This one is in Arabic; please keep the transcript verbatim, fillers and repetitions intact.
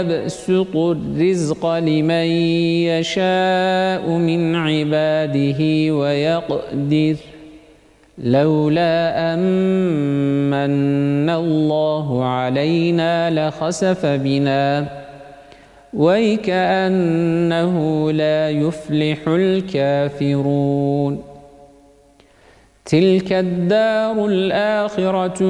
يبسط الرزق لمن يشاء من عباده ويقدر لولا أمن الله علينا لخسف بنا وكأنه لا يفلح الكافرون. تلك الدار الآخرة